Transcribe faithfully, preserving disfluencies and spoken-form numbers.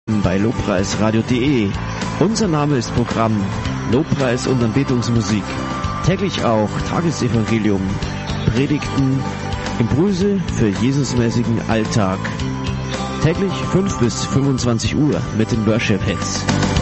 Bei lobpreisradio punkt de. Unser Name ist Programm Lobpreis und Anbetungsmusik. Täglich auch Tagesevangelium, Predigten, Impulse für Jesusmäßigen Alltag. Täglich fünf bis fünfundzwanzig Uhr mit den Worship Hits.